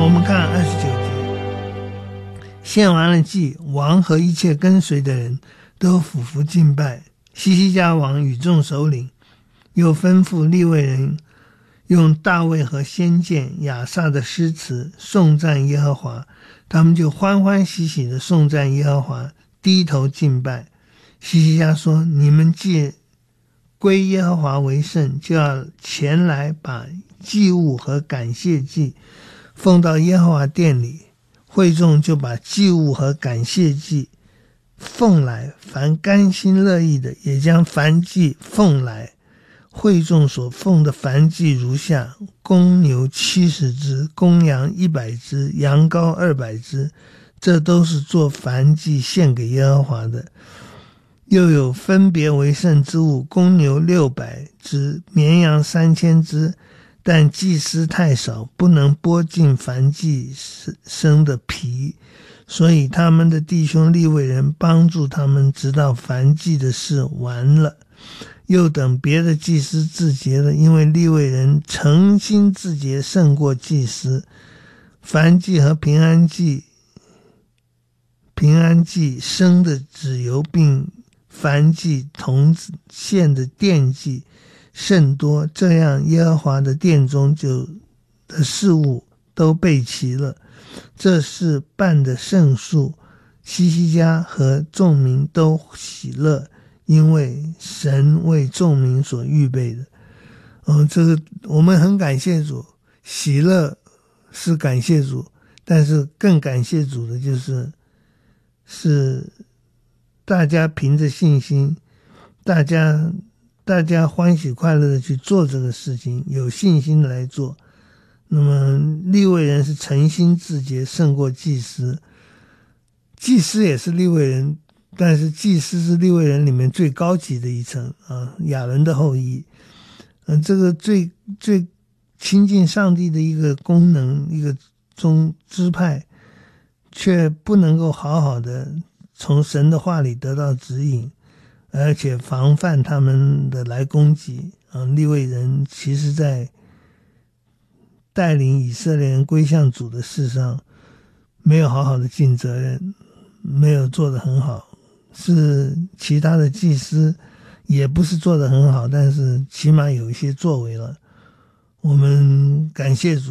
好，我们看29节。献完了祭，王和一切跟随的人都俯伏敬拜。西西家王与众首领又吩咐利未人用大卫和先见亚萨的诗词颂赞耶和华，他们就欢欢喜喜地颂赞耶和华，低头敬拜。西西家说：你们既归耶和华为圣，就要前来把祭物和感谢祭奉到耶和华殿里。会众就把祭物和感谢祭奉来，凡甘心乐意的也将燔祭奉来。会众所奉的燔祭如下：公牛70只，公羊100只，羊羔200只，这都是做燔祭献给耶和华的。又有分别为圣之物，公牛600只，绵羊3000只，但祭司太少，不能剥尽燔祭生的皮，所以他们的弟兄利未人帮助他们，直到燔祭的事完了。又等别的祭司自洁了，因为利未人诚心自洁胜过祭司。燔祭和平安祭生的脂油，并燔祭同献的奠祭甚多，这样耶和华的殿中的事物都备齐了。这是办的圣数，西西家和众民都喜乐，因为神为众民所预备的。这个我们很感谢主，喜乐是感谢主，但是更感谢主的是大家凭着信心，大家欢喜快乐的去做这个事情，有信心的来做。那么利未人是诚心自洁胜过祭司，祭司也是利未人，但是祭司是利未人里面最高级的一层啊，亚伦的后裔。这个最亲近上帝的一个功能，一个支派，却不能够好好的从神的话里得到指引，而且防范他们的来攻击。利未人其实在带领以色列人归向主的事上没有好好的尽责任，没有做得很好，是其他的祭司也不是做得很好，但是起码有一些作为了。我们感谢主，